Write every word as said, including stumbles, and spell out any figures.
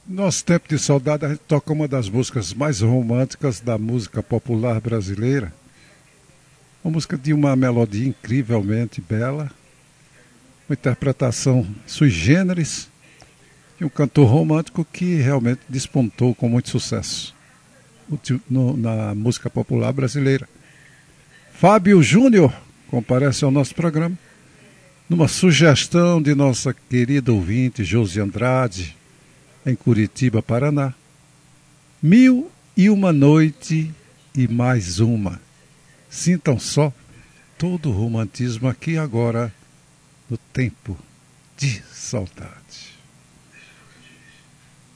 Nosso tempo de saudade, a gente toca uma das músicas mais românticas da música popular brasileira. Uma música de uma melodia incrivelmente bela, uma interpretação sui generis e um cantor romântico que realmente despontou com muito sucesso no, na música popular brasileira. Fábio Júnior comparece ao nosso programa numa sugestão de nossa querida ouvinte Josi Andrade, em Curitiba, Paraná. Mil e uma noite e mais uma. Sintam só todo o romantismo aqui agora no tempo de saudade.